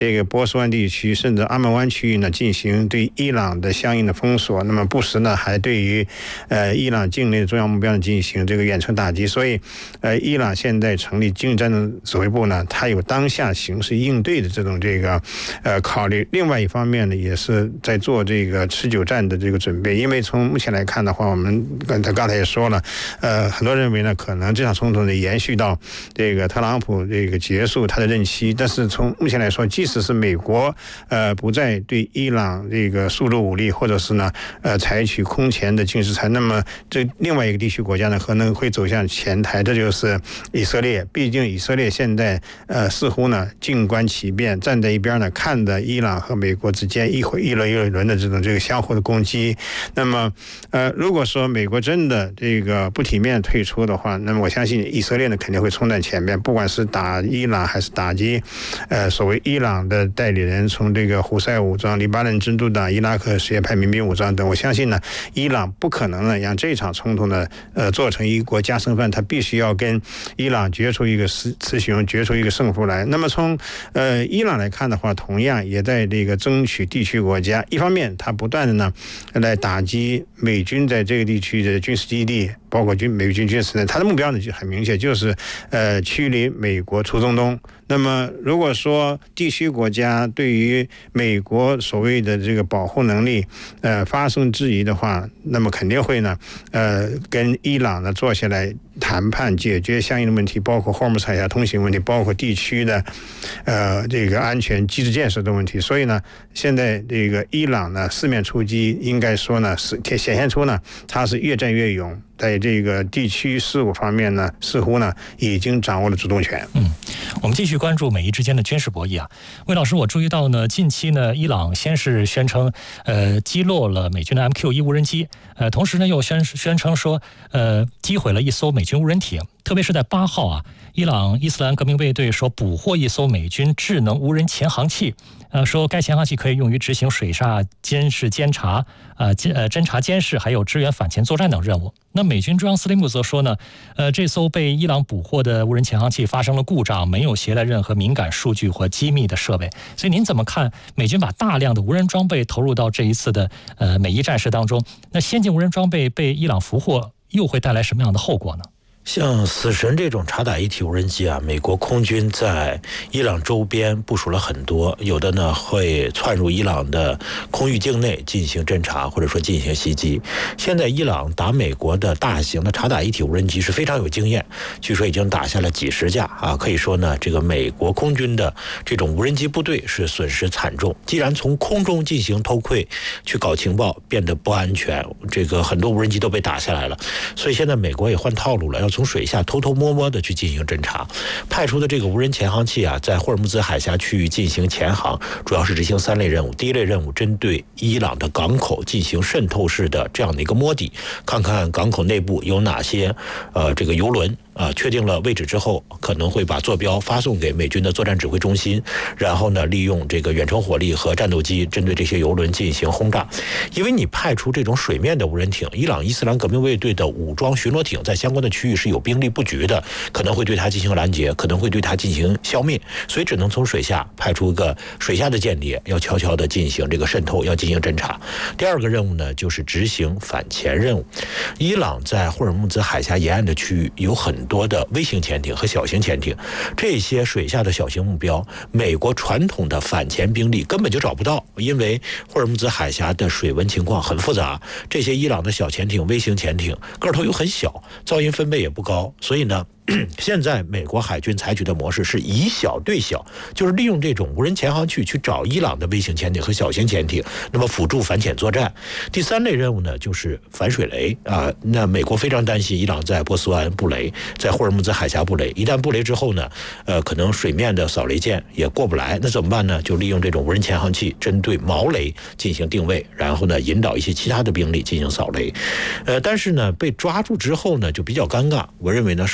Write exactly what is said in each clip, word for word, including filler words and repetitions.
这个波斯湾地区甚至阿曼湾区域呢进行对伊朗的相应的封锁，那么不时呢还对于呃伊朗境内的重要目标呢进行这个远程打击。所以呃伊朗现在成立经济战争指挥部呢，它有当下形势应对的这种这个呃考虑。另外一方面呢，也是在做这个持久战的这个准备。因为从目前来看的话，我们刚才刚才也说了，呃很多认为呢，可能这场冲突呢延续到这个特朗普这个结束他的任期。但是从目前来说，即使是美国呃不再对伊朗这个诉诸武力，或者是呢呃采取空前的经济制裁，那么这另外一个地区国家呢可能会走向前台，这就是以色列。毕竟以色列现在呃似乎呢静观其变，站在一边呢看着伊朗和美国之间一回一轮又一轮的这种这个相互的攻击。那么呃如果说美国真的这个不体面退出的话，那么我相信以色列呢肯定会冲在前面，不管是打伊朗还是打击呃所谓伊朗的代理人，从这个胡塞武装、黎巴嫩真主党、伊拉克什叶派民兵武装等。我相信呢伊朗不可能呢让这场冲突呢呃做成一国家生饭，他必须要跟伊朗决出一个雌雌雄，决出一个胜负来。那么从呃伊朗来看的话，同样也在这个争取地区国家，一方面他不断的呢来打击美军在这个地区的军事基地，包括军美军军事呢，他的目标呢就很明确，就是呃驱离美国出中东。那么如果说地区国家对于美国所谓的这个保护能力呃发生质疑的话，那么肯定会呢呃跟伊朗呢坐下来谈判，解决相应的问题，包括霍尔木兹海峡通行问题，包括地区的呃这个安全机制建设的问题。所以呢现在这个伊朗呢四面出击，应该说呢是显现出呢它是越战越勇，在这个地区事务方面呢似乎呢已经掌握了主动权。 嗯，我们继续关注美伊之间的军事博弈啊。魏老师，我注意到呢，近期呢，伊朗先是宣称，呃，击落了美军的 M Q 一无人机，呃，同时呢又宣宣称说，呃，击毁了一艘美军无人艇。特别是在八号啊，伊朗伊斯兰革命卫队说捕获一艘美军智能无人潜航器，呃，说该潜航器可以用于执行水下监视、监察、呃监呃侦察、监视，还有支援反潜作战等任务。那美军中央司令部则说呢，呃，这艘被伊朗捕获的无人潜航器发生了故障，没有携带任何敏感数据或机密的设备。所以您怎么看美军把大量的无人装备投入到这一次的呃美伊战事当中？那先进无人装备被伊朗俘获，又会带来什么样的后果呢？ 像死神这种察打一体无人机啊，美国空军在伊朗周边部署了很多，有的呢会窜入伊朗的空域境内进行侦察，或者说进行袭击。现在伊朗打美国的大型的察打一体无人机是非常有经验，据说已经打下了几十架啊，可以说呢，这个美国空军的这种无人机部队是损失惨重。既然从空中进行偷窥去搞情报变得不安全，这个很多无人机都被打下来了，所以现在美国也换套路了，要从水下偷偷摸摸的去进行侦察，派出的这个无人潜航器啊，在霍尔木兹海峡区域进行潜航，主要是执行三类任务。第一类任务，针对伊朗的港口进行渗透式的这样的一个摸底，看看港口内部有哪些呃这个油轮。啊，确定了位置之后，可能会把坐标发送给美军的作战指挥中心，然后呢，利用这个远程火力和战斗机针对这些油轮进行轰炸。因为你派出这种水面的无人艇，伊朗伊斯兰革命卫队的武装巡逻艇在相关的区域是有兵力布局的，可能会对它进行拦截，可能会对它进行消灭，所以只能从水下派出一个水下的间谍，要悄悄的进行这个渗透，要进行侦察。第二个任务呢，就是执行反潜任务。伊朗在霍尔木兹海峡沿岸的区域有很很多的微型潜艇和小型潜艇，这些水下的小型目标，美国传统的反潜兵力根本就找不到，因为霍尔木兹海峡的水文情况很复杂，这些伊朗的小潜艇、微型潜艇个头又很小，噪音分贝也不高，所以呢现在美国海军采取的模式是以小对小，就是利用这种无人潜航器去找伊朗的微型潜艇和小型潜艇，那么辅助反潜作战。第三类任务呢，就是反水雷啊。那美国非常担心伊朗在波斯湾布雷，在霍尔木兹海峡布雷，一旦布雷之后呢，呃，可能水面的扫雷舰也过不来，那怎么办呢？就利用这种无人潜航器针对锚雷进行定位，然后呢引导一些其他的兵力进行扫雷。呃，但是呢被抓住之后呢就比较尴尬，我认为呢，首先就是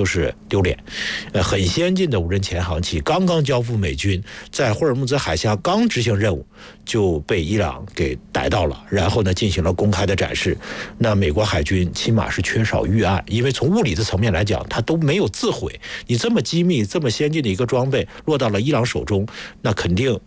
就是丢脸。呃，很先进的无人潜航器刚刚交付美军，在霍尔木兹海峡刚执行任务，就被伊朗给逮到了，然后呢进行了公开的展示。那美国海军起码是缺少预案，因为从物理的层面来讲，它都没有自毁。你这么机密、这么先进的一个装备落到了伊朗手中，那肯定